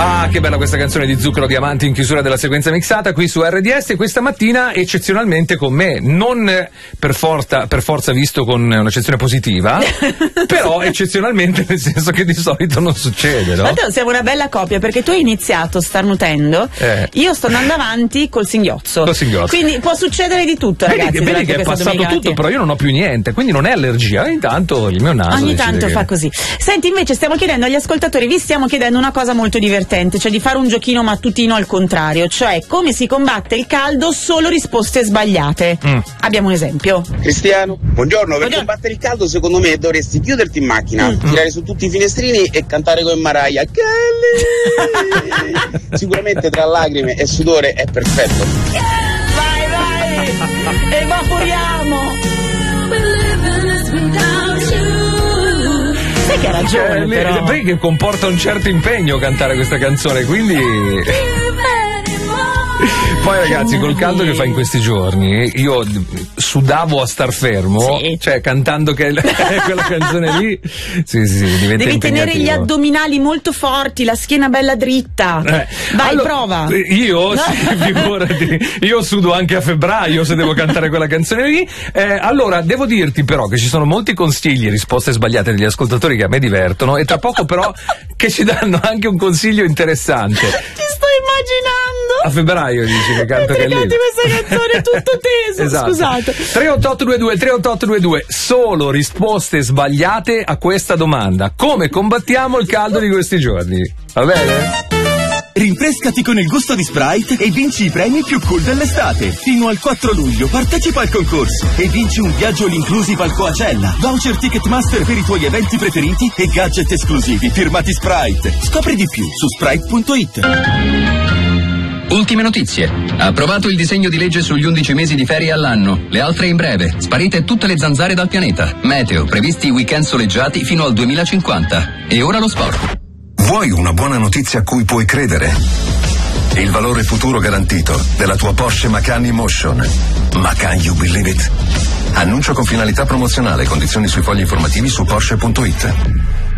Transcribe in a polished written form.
Ah, che bella questa canzone di Zucchero Diamanti in chiusura della sequenza mixata qui su RDS, e questa mattina eccezionalmente con me, non per forza visto con un'accezione positiva, però eccezionalmente nel senso che di solito non succede, no? Ma tu siamo una bella coppia, perché tu hai iniziato starnutendo, io sto andando avanti col singhiozzo. Quindi può succedere di tutto, ragazzi. Vedi che è passato tutto, però io non ho più niente, quindi non è allergia, ogni tanto il mio naso ogni tanto fa così. Senti, invece stiamo chiedendo agli ascoltatori, vi stiamo chiedendo una cosa molto divertente, cioè di fare un giochino mattutino al contrario, cioè come si combatte il caldo, solo risposte sbagliate. Abbiamo un esempio. Cristiano, buongiorno. Per combattere il caldo secondo me dovresti chiuderti in macchina, tirare su tutti i finestrini e cantare come Mariah Carey. Sicuramente tra lacrime e sudore è perfetto. Vai, evaporiamo. Sai che ha ragione, però. Perché comporta un certo impegno cantare questa canzone, quindi poi ragazzi, col caldo che fa in questi giorni, io sudavo a star fermo, cioè cantando quella canzone lì, diventa devi tenere gli addominali molto forti, la schiena bella dritta. Vai, allora, prova. Io, figurati, io sudo anche a febbraio se devo cantare quella canzone lì. Allora, devo dirti però che ci sono molti consigli e risposte sbagliate degli ascoltatori che a me divertono, e tra poco però che ci danno anche un consiglio interessante. Ti sto immaginando. A febbraio dici che canto che lì. Questa canzone tutto teso, esatto. Scusate. 38822 solo risposte sbagliate a questa domanda: come combattiamo il caldo di questi giorni? Va bene? Rinfrescati con il gusto di Sprite e vinci i premi più cool dell'estate. Fino al 4 luglio partecipa al concorso e vinci un viaggio all inclusive al Coachella, voucher Ticketmaster per i tuoi eventi preferiti e gadget esclusivi firmati Sprite. Scopri di più su Sprite.it. Ultime notizie. Approvato il disegno di legge sugli 11 mesi di ferie all'anno. Le altre in breve. Sparite tutte le zanzare dal pianeta. Meteo. Previsti weekend soleggiati fino al 2050. E ora lo sport. Vuoi una buona notizia a cui puoi credere? Il valore futuro garantito della tua Porsche Macan Emotion. Macan, you believe it? Annuncio con finalità promozionale. Condizioni sui fogli informativi su Porsche.it.